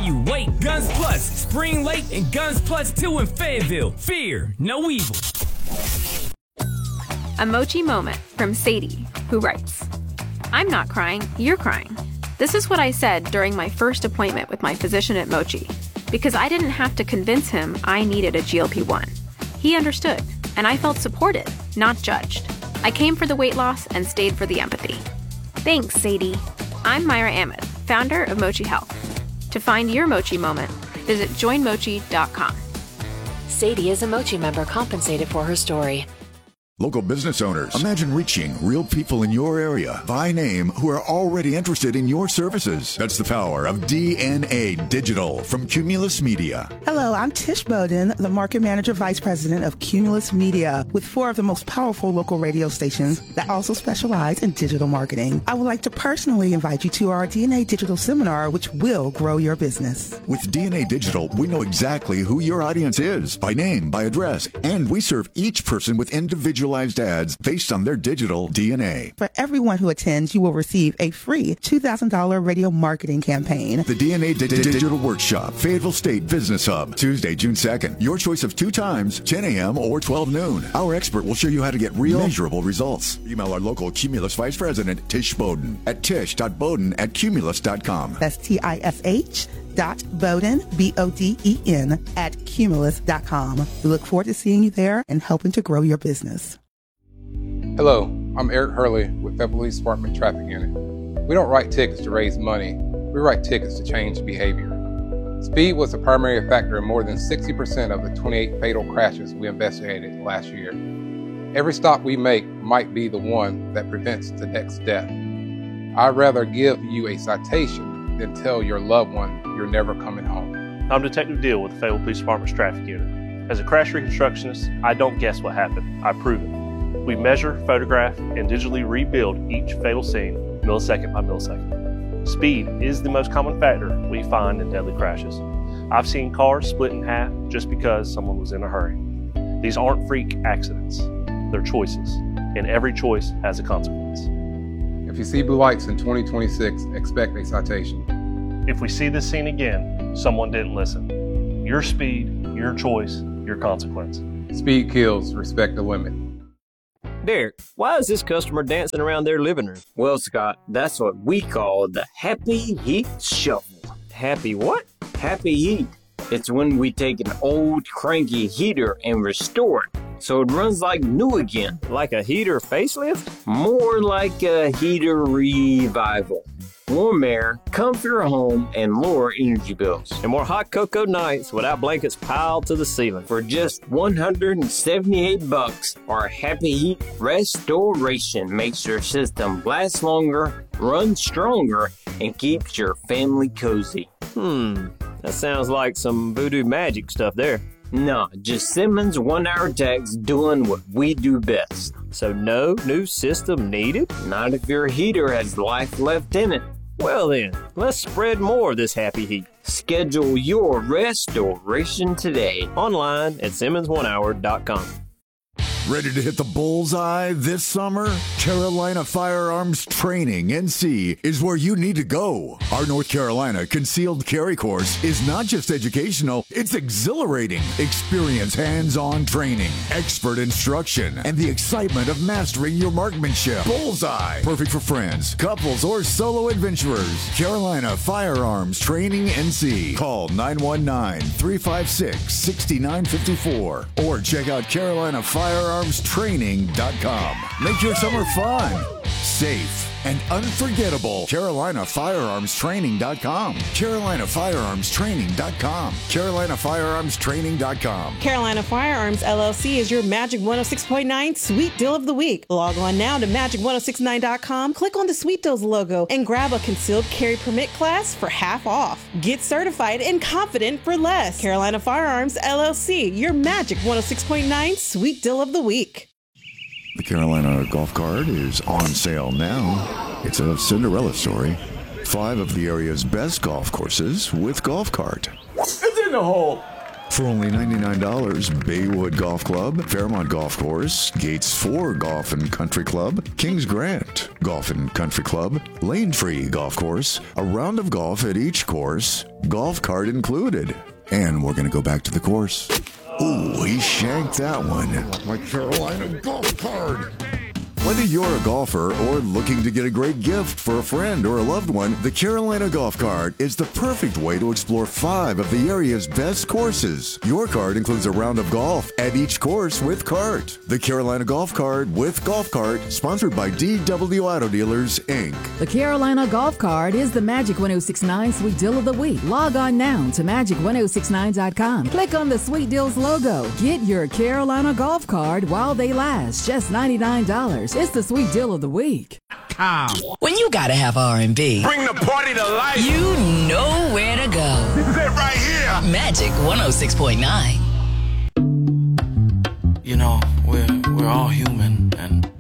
you wait. Guns Plus, Spring Lake, and Guns Plus 2 in Fayetteville. Fear no evil. A Mochi moment from Sadie, who writes, I'm not crying, you're crying. This is what I said during my first appointment with my physician at Mochi, because I didn't have to convince him I needed a GLP-1. He understood, and I felt supported, not judged. I came for the weight loss and stayed for the empathy. Thanks, Sadie. I'm Myra Ahmed, founder of Mochi Health. To find your Mochi moment, visit joinmochi.com. Sadie is a Mochi member compensated for her story. Local business owners, imagine reaching real people in your area by name who are already interested in your services. That's the power of DNA Digital from Cumulus Media. Hello, I'm Tish Bowden, the Market Manager Vice President of Cumulus Media, with 4 of the most powerful local radio stations that also specialize in digital marketing. I would like to personally invite you to our DNA Digital seminar, which will grow your business. With DNA Digital, we know exactly who your audience is by name, by address, and we serve each person with individual ads based on their digital DNA. For everyone who attends, you will receive a free $2,000 radio marketing campaign. The DNA Digital Workshop, Fayetteville State Business Hub, Tuesday, June 2nd. Your choice of 2 times, 10 a.m. or 12 noon. Our expert will show you how to get real, measurable results. Email our local Cumulus Vice President, Tish Bowden, at tish.bowden@cumulus.com. That's TISH.Bowden, BODEN, @cumulus.com. We look forward to seeing you there and helping to grow your business. Hello, I'm Eric Hurley with Fayetteville Police Department Traffic Unit. We don't write tickets to raise money, we write tickets to change behavior. Speed was the primary factor in more than 60% of the 28 fatal crashes we investigated last year. Every stop we make might be the one that prevents the next death. I'd rather give you a citation than tell your loved one you're never coming home. I'm Detective Deal with the Fayetteville Police Department's Traffic Unit. As a crash reconstructionist, I don't guess what happened, I prove it. We measure, photograph, and digitally rebuild each fatal scene millisecond by millisecond. Speed is the most common factor we find in deadly crashes. I've seen cars split in half just because someone was in a hurry. These aren't freak accidents, they're choices, and every choice has a consequence. If you see blue lights in 2026, expect a citation. If we see this scene again, someone didn't listen. Your speed, your choice, your consequence. Speed kills, respect the limit. Derek, why is this customer dancing around their living room? Well, Scott, that's what we call the Happy Heat Shuffle. Happy what? Happy Heat. It's when we take an old cranky heater and restore it so it runs like new again. Like a heater facelift? More like a heater revival. Warm air, comfier home, and lower energy bills. And more hot cocoa nights without blankets piled to the ceiling. For just $178, our Happy Heat Restoration makes your system last longer, run stronger, and keeps your family cozy. That sounds like some voodoo magic stuff there. No, just Simmons 1-hour techs doing what we do best. So no new system needed? Not if your heater has life left in it. Well then, let's spread more of this happy heat. Schedule your restoration today. Online at simmons1hour.com. Ready to hit the bullseye this summer? Carolina Firearms Training, NC, is where you need to go. Our North Carolina Concealed Carry course is not just educational, it's exhilarating. Experience hands-on training, expert instruction, and the excitement of mastering your marksmanship. Bullseye, perfect for friends, couples, or solo adventurers. Carolina Firearms Training, NC. Call 919-356-6954 or check out CarolinaFirearmsTraining.com. Make your summer fun, safe, and unforgettable. CarolinaFirearmsTraining.com. CarolinaFirearmsTraining.com. CarolinaFirearmsTraining.com. Carolina Firearms LLC is your Magic 106.9 Sweet Deal of the Week. Log on now to Magic1069.com, click on the Sweet Deals logo, and grab a concealed carry permit class for half off. Get certified and confident for less. Carolina Firearms LLC, your Magic 106.9 Sweet Deal of the Week. The Carolina Golf Cart is on sale now. It's a Cinderella story. 5 of the area's best golf courses with Golf Cart. It's in the hole. For only $99, Baywood Golf Club, Fairmont Golf Course, Gates 4 Golf and Country Club, Kings Grant Golf and Country Club, Lane Tree Golf Course, a round of golf at each course, golf cart included. And we're going to go back to the course. Ooh, he shanked that one. My Carolina golf card. Whether you're a golfer or looking to get a great gift for a friend or a loved one, the Carolina Golf Cart is the perfect way to explore 5 of the area's best courses. Your cart includes a round of golf at each course with cart. The Carolina Golf Cart with Golf Cart, sponsored by DW Auto Dealers, Inc. The Carolina Golf Cart is the Magic 1069 Sweet Deal of the Week. Log on now to magic1069.com. Click on the Sweet Deals logo. Get your Carolina Golf Cart while they last. Just $99. It's the Sweet Deal of the Week. When you gotta have R&B, bring the party to life. You know where to go. This is it right here. Magic 106.9. You know, we're all human,